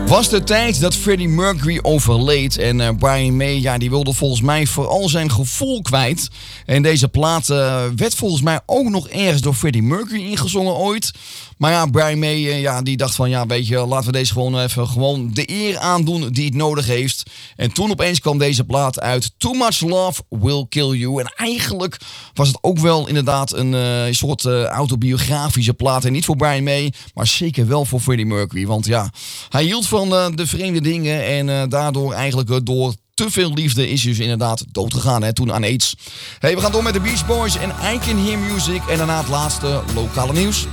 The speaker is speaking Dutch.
Was de tijd dat Freddie Mercury overleed en Brian May, die wilde volgens mij vooral zijn gevoel kwijt. En deze plaat werd volgens mij ook nog ergens door Freddie Mercury ingezongen ooit. Maar ja, Brian May, die dacht van, weet je, laten we deze gewoon even de eer aandoen die het nodig heeft. En toen opeens kwam deze plaat uit, Too Much Love Will Kill You. En eigenlijk was het ook wel inderdaad een soort autobiografische plaat. En niet voor Brian May, maar zeker wel voor Freddie Mercury. Want ja, hij hield van de vreemde dingen en daardoor eigenlijk door te veel liefde is hij dus inderdaad doodgegaan, hè, toen aan AIDS. Hey, we gaan door met de Beach Boys en I Can Hear Music en daarna het laatste lokale nieuws.